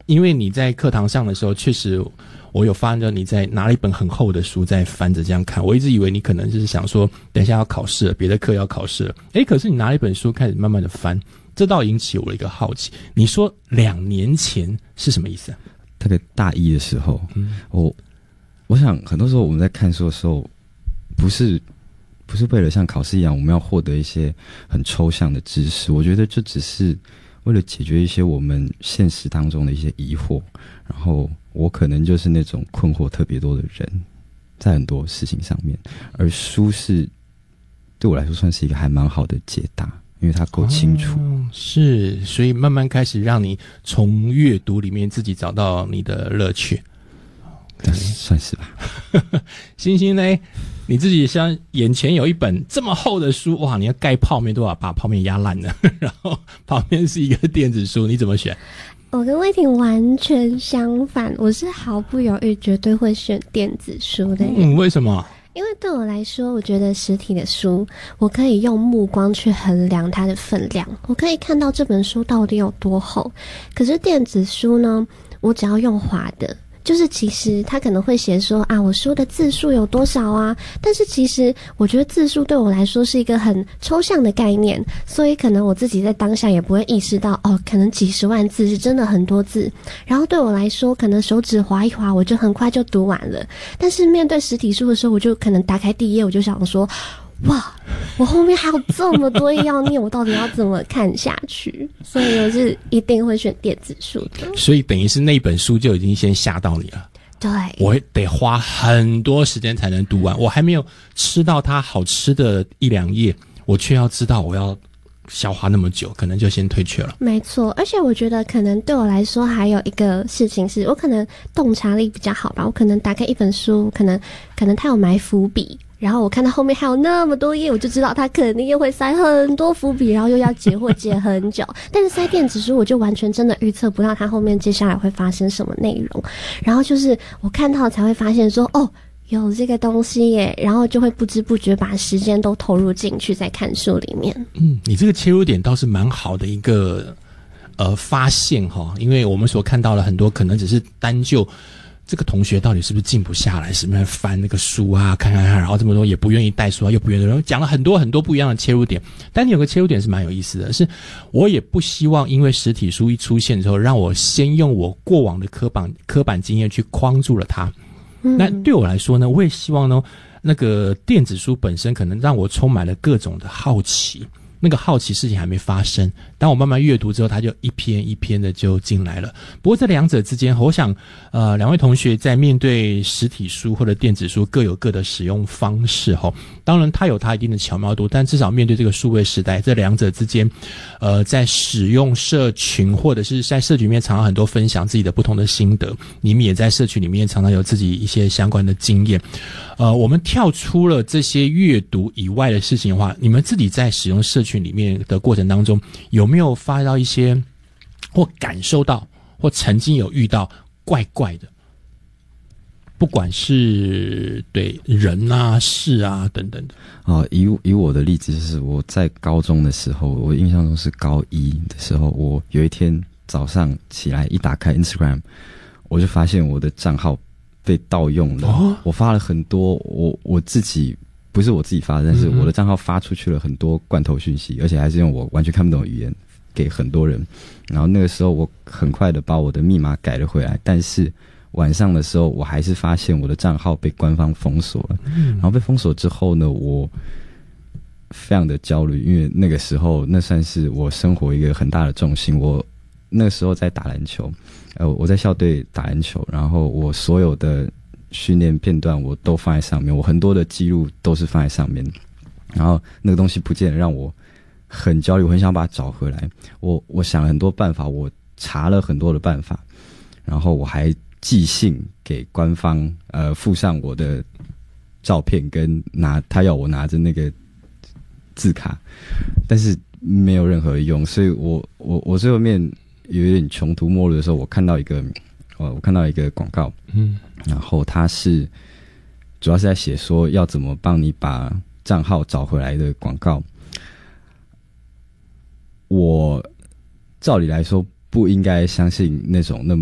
因为你在课堂上的时候，确实我有发现到你在拿了一本很厚的书在翻着这样看，我一直以为你可能就是想说等一下要考试了，别的课要考试了，可是你拿了一本书开始慢慢的翻，这倒引起我的一个好奇。你说2年前是什么意思啊？ 大概大一的时候，我想很多时候我们在看书的时候，不是为了像考试一样我们要获得一些很抽象的知识，我觉得就只是为了解决一些我们现实当中的一些疑惑，然后我可能就是那种困惑特别多的人，在很多事情上面，而书是对我来说算是一个还蛮好的解答，因为它够清楚。 是，所以慢慢开始让你从阅读里面自己找到你的乐趣。 算是吧。 星星呢？你自己像眼前有一本这么厚的书，哇！你要盖泡面都要把泡面压烂了，然后旁边是一个电子书，你怎么选？ 我跟魏婷完全相反，我是毫不犹豫绝对会选电子书的人。 为什么？ 因为对我来说，我觉得实体的书，我可以用目光去衡量它的分量，我可以看到这本书到底有多厚。可是电子书呢，我只要用滑的，就是其实他可能会写说啊，我书的字数有多少啊，但是其实我觉得字数对我来说是一个很抽象的概念，所以可能我自己在当下也不会意识到可能几十万字是真的很多字，然后对我来说可能手指滑一滑我就很快就读完了。但是面对实体书的时候，我就可能打开第一页，我就想说哇，我后面还有这么多页要念，我到底要怎么看下去？所以我是一定会选电子书的。 所以等于是那本书就已经先吓到你了。 对， 我得花很多时间才能读完，我还没有吃到它好吃的1-2页，我却要知道我要消化那么久，可能就先退却了。 没错，而且我觉得可能对我来说还有一个事情是，我可能洞察力比较好吧，我可能打开一本书，可能它有埋伏笔，然后我看到后面还有那么多页，我就知道他肯定又会塞很多伏笔，然后又要解惑解很久。但是塞电子书，我就完全真的预测不到他后面接下来会发生什么内容，然后就是我看到才会发现说有这个东西耶，然后就会不知不觉把时间都投入进去在看书里面。 你这个切入点倒是蛮好的一个发现哈，因为我们所看到了很多可能只是单就这个同学到底是不是静不下来，是不是翻那个书啊，看，然后这么多也不愿意带书啊，又不愿意，然后讲了很多很多不一样的切入点。但你有个切入点是蛮有意思的，是我也不希望因为实体书一出现之后，让我先用我过往的刻板经验去框住了它。那对我来说呢，我也希望呢，那个电子书本身可能让我充满了各种的好奇。那个好奇事情还没发生，当我慢慢阅读之后，它就一篇一篇的就进来了。不过这两者之间，我想两位同学在面对实体书或者电子书各有各的使用方式齁，当然它有它一定的巧妙度，但至少面对这个数位时代，这两者之间在使用社群或者是在社群里面常常很多分享自己的不同的心得，你们也在社群里面常常有自己一些相关的经验。我们跳出了这些阅读以外的事情的话，你们自己在使用社群里面的过程当中，有没有发到一些或感受到或曾经有遇到怪怪的，不管是对人啊事啊等等的？ 以我的例子，就是我在高中的时候，我印象中是高1的时候，我有一天早上起来一打开 Instagram， 我就发现我的账号被盗用了。我发了很多我自己不是我自己发的，但是我的账号发出去了很多罐头讯息，而且还是用我完全看不懂的语言给很多人。然后那个时候我很快的把我的密码改了回来，但是晚上的时候我还是发现我的账号被官方封锁了。然后被封锁之后呢，我非常的焦虑，因为那个时候那算是我生活一个很大的重心。我那个时候在打篮球，我在校队打篮球，然后我所有的训练片段我都放在上面，我很多的记录都是放在上面，然后那个东西不见了，让我很焦虑，我很想把它找回来。我想了很多办法，我查了很多的办法，然后我还寄信给官方，附上我的照片跟他要我拿着那个字卡，但是没有任何用。所以我最后面有一点穷途末路的时候，我看到一个广告，然后它是主要是在写说要怎么帮你把账号找回来的广告。我照理来说不应该相信那种那